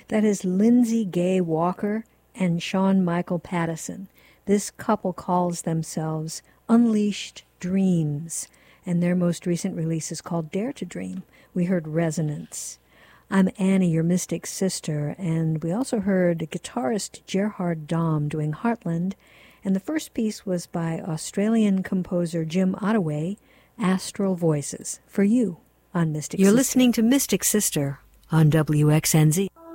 That is Lindsay Gay Walker and Sean Michael Pattison. This couple calls themselves Unleashed Dreams, and their most recent release is called Dare to Dream. We heard Resonance. I'm Annie, your mystic sister, and we also heard guitarist Gerhard Daum doing Heartland, and the first piece was by Australian composer Jim Ottaway, Astral Voices, for you on Mystic Sister. You're listening to Mystic Sister on WXNZ.